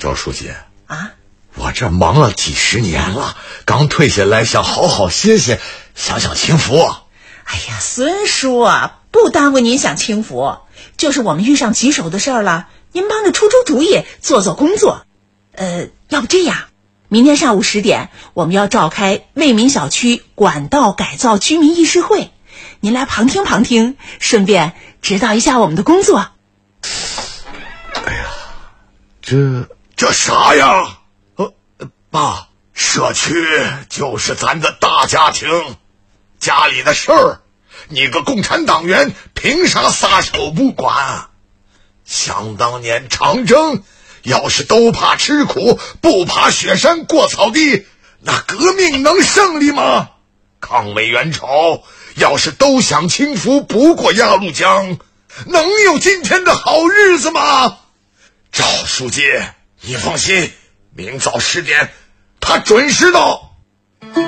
赵书记啊， 我这忙了几十年了，刚退下来，想好好歇歇，享享清福。 哎呀，孙叔啊，不耽误您享清福，就是我们遇上棘手的事儿了，您帮着出出主意，做做工作。要不这样，明天上午10点，我们要召开为民小区管道改造居民议事会，您来旁听旁听，顺便指导一下我们的工作。 哎呀，这啥呀？爸，社区就是咱的大家庭，家里的事儿，你个共产党员凭啥撒手不管？想当年长征，要是都怕吃苦，不爬雪山过草地，那革命能胜利吗？抗美援朝，要是都想清福，不过鸭绿江，能有今天的好日子吗？赵书记，你放心，明早10点，他准时到。哎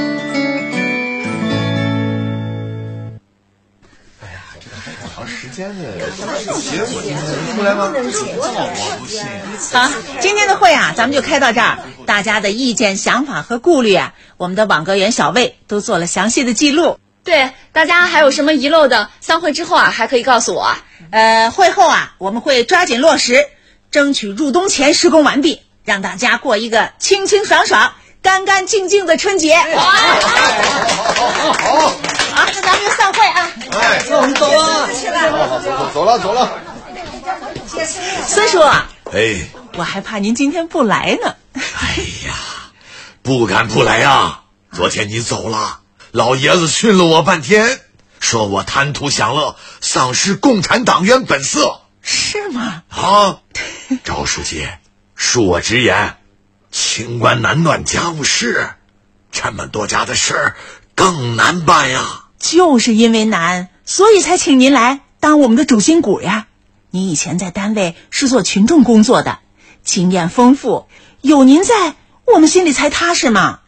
呀，这个还挺长时间的结果，今天能出来吗？我不信。 好，今天的会啊，咱们就开到这儿。大家的意见、想法和顾虑啊，我们的网格员小魏都做了详细的记录。 对，大家还有什么遗漏的，散会之后啊，还可以告诉我。 会后啊，我们会抓紧落实，争取入冬前施工完毕，让大家过一个清清爽爽、干干净净的春节。好，那咱们就散会啊！ 哎， 那我们走了。 走了。 孙叔， 哎， 我还怕您今天不来呢。 哎呀，不敢不来啊！昨天你走了，老爷子训了我半天，说我贪图享乐，丧失共产党员本色。 是吗？ 啊，赵书记，恕我直言，清官难断家务事，这么多家的事儿更难办呀。 就是因为难，所以才请您来当我们的主心骨呀。你以前在单位是做群众工作的，经验丰富，有您在，我们心里才踏实嘛。